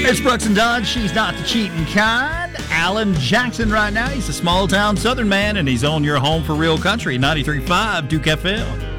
It's Brooks and Dunn. She's not the cheating kind. Alan Jackson right now. He's a small-town southern man, and he's on your home for real country, 93.5 Duke FM.